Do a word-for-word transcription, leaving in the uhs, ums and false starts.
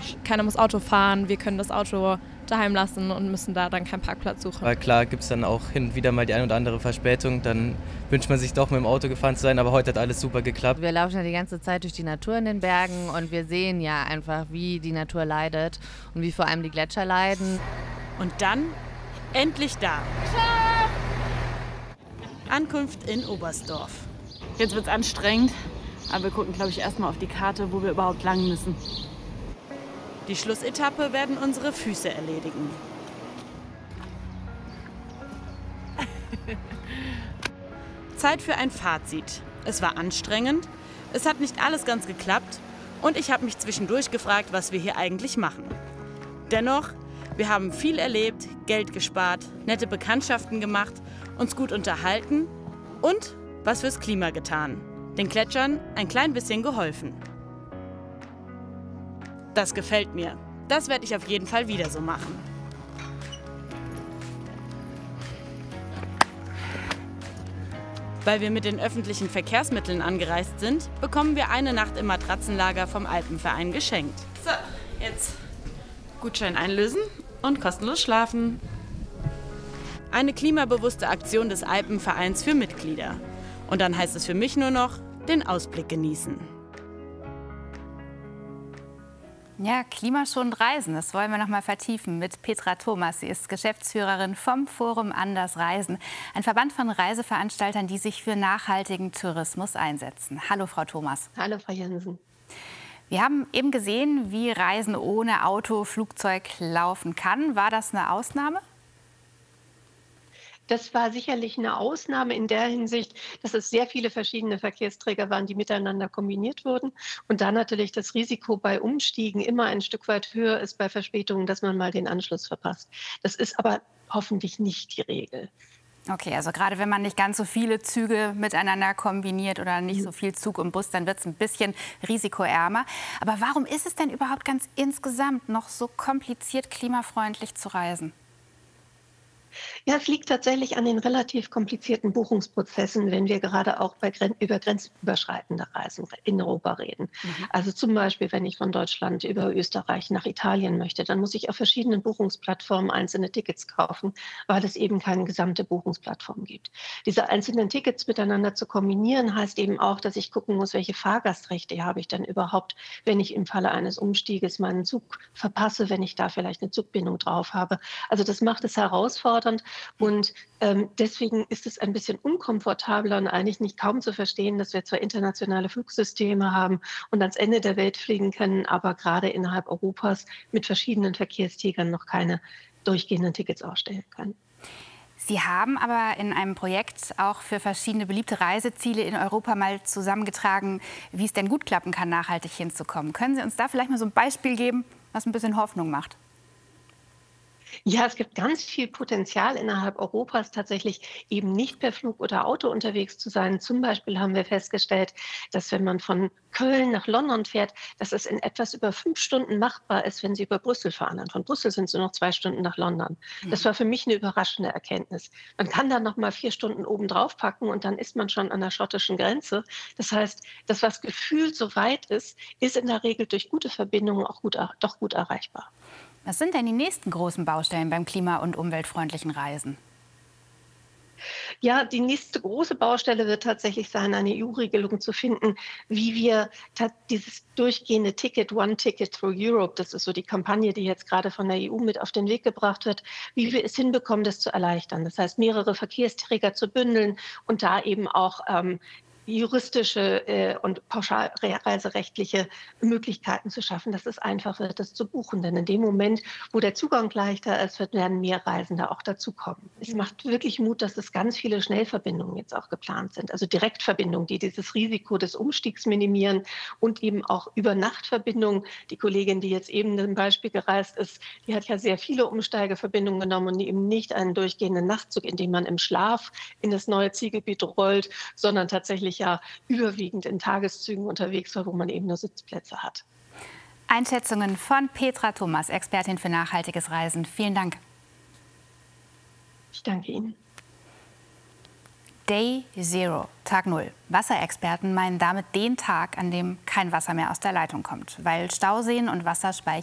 keiner muss Auto fahren, wir können das Auto daheim lassen und müssen da dann keinen Parkplatz suchen. Weil klar gibt es dann auch hin und wieder mal die ein oder andere Verspätung, dann wünscht man sich doch mit dem Auto gefahren zu sein, aber heute hat alles super geklappt. Wir laufen ja die ganze Zeit durch die Natur in den Bergen und wir sehen ja einfach, wie die Natur leidet und wie vor allem die Gletscher leiden. Und dann endlich da. Ankunft in Oberstdorf. Jetzt wird es anstrengend, aber wir gucken, glaube ich, erstmal auf die Karte, wo wir überhaupt lang müssen. Die Schlussetappe werden unsere Füße erledigen. Zeit für ein Fazit. Es war anstrengend, es hat nicht alles ganz geklappt und ich habe mich zwischendurch gefragt, was wir hier eigentlich machen. Dennoch, wir haben viel erlebt, Geld gespart, nette Bekanntschaften gemacht, uns gut unterhalten und was fürs Klima getan. Den Gletschern ein klein bisschen geholfen. Das gefällt mir. Das werde ich auf jeden Fall wieder so machen. Weil wir mit den öffentlichen Verkehrsmitteln angereist sind, bekommen wir eine Nacht im Matratzenlager vom Alpenverein geschenkt. So, jetzt Gutschein einlösen und kostenlos schlafen. Eine klimabewusste Aktion des Alpenvereins für Mitglieder. Und dann heißt es für mich nur noch, den Ausblick genießen. Ja, klimaschonend reisen, das wollen wir noch mal vertiefen mit Petra Thomas. Sie ist Geschäftsführerin vom Forum Anders Reisen, ein Verband von Reiseveranstaltern, die sich für nachhaltigen Tourismus einsetzen. Hallo, Frau Thomas. Hallo, Frau Jensen. Wir haben eben gesehen, wie Reisen ohne Auto, Flugzeug laufen kann. War das eine Ausnahme? Das war sicherlich eine Ausnahme in der Hinsicht, dass es sehr viele verschiedene Verkehrsträger waren, die miteinander kombiniert wurden. Und da natürlich das Risiko bei Umstiegen immer ein Stück weit höher ist bei Verspätungen, dass man mal den Anschluss verpasst. Das ist aber hoffentlich nicht die Regel. Okay, also gerade wenn man nicht ganz so viele Züge miteinander kombiniert oder nicht so viel Zug und Bus, dann wird es ein bisschen risikoärmer. Aber warum ist es denn überhaupt ganz insgesamt noch so kompliziert, klimafreundlich zu reisen? Ja, es liegt tatsächlich an den relativ komplizierten Buchungsprozessen, wenn wir gerade auch bei Gren über grenzüberschreitende Reisen in Europa reden. Mhm. Also zum Beispiel, wenn ich von Deutschland über Österreich nach Italien möchte, dann muss ich auf verschiedenen Buchungsplattformen einzelne Tickets kaufen, weil es eben keine gesamte Buchungsplattform gibt. Diese einzelnen Tickets miteinander zu kombinieren, heißt eben auch, dass ich gucken muss, welche Fahrgastrechte habe ich denn überhaupt, wenn ich im Falle eines Umstieges meinen Zug verpasse, wenn ich da vielleicht eine Zugbindung drauf habe. Also das macht es herausfordernd. Und ähm, deswegen ist es ein bisschen unkomfortabler und eigentlich nicht kaum zu verstehen, dass wir zwar internationale Flugsysteme haben und ans Ende der Welt fliegen können, aber gerade innerhalb Europas mit verschiedenen Verkehrsträgern noch keine durchgehenden Tickets ausstellen können. Sie haben aber in einem Projekt auch für verschiedene beliebte Reiseziele in Europa mal zusammengetragen, wie es denn gut klappen kann, nachhaltig hinzukommen. Können Sie uns da vielleicht mal so ein Beispiel geben, was ein bisschen Hoffnung macht? Ja, es gibt ganz viel Potenzial innerhalb Europas, tatsächlich eben nicht per Flug oder Auto unterwegs zu sein. Zum Beispiel haben wir festgestellt, dass wenn man von Köln nach London fährt, dass es in etwas über fünf Stunden machbar ist, wenn Sie über Brüssel fahren. Und von Brüssel sind es nur noch zwei Stunden nach London. Das war für mich eine überraschende Erkenntnis. Man kann dann noch mal vier Stunden oben drauf packen und dann ist man schon an der schottischen Grenze. Das heißt, das, was gefühlt so weit ist, ist in der Regel durch gute Verbindungen auch gut, doch gut erreichbar. Was sind denn die nächsten großen Baustellen beim klima- und umweltfreundlichen Reisen? Ja, die nächste große Baustelle wird tatsächlich sein, eine E U-Regelung zu finden, wie wir dieses durchgehende Ticket, One Ticket through Europe, das ist so die Kampagne, die jetzt gerade von der E U mit auf den Weg gebracht wird, wie wir es hinbekommen, das zu erleichtern. Das heißt, mehrere Verkehrsträger zu bündeln und da eben auch ähm, juristische äh, und pauschalreiserechtliche Möglichkeiten zu schaffen, dass es einfach wird, das zu buchen. Denn in dem Moment, wo der Zugang leichter ist, werden mehr Reisende auch dazukommen. Es macht wirklich Mut, dass es ganz viele Schnellverbindungen jetzt auch geplant sind. Also Direktverbindungen, die dieses Risiko des Umstiegs minimieren und eben auch Übernachtverbindungen. Die Kollegin, die jetzt eben zum Beispiel gereist ist, die hat ja sehr viele Umsteigeverbindungen genommen und eben nicht einen durchgehenden Nachtzug, in dem man im Schlaf in das neue Zielgebiet rollt, sondern tatsächlich ja überwiegend in Tageszügen unterwegs war, wo man eben nur Sitzplätze hat. Einschätzungen von Petra Thomas, Expertin für nachhaltiges Reisen. Vielen Dank. Ich danke Ihnen. Day Zero, Tag Null. Wasserexperten meinen damit den Tag, an dem kein Wasser mehr aus der Leitung kommt, weil Stauseen und Wasserspeicher